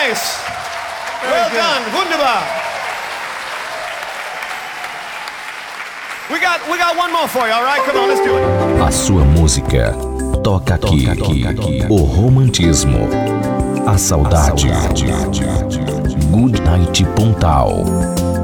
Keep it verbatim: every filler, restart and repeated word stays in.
nice. Well done. Wunderbar. We got, we got one more for you, all right? Come on, let's do it. A sua música toca aqui, toca aqui, aqui. O romantismo, a saudade. Good Night Pontal.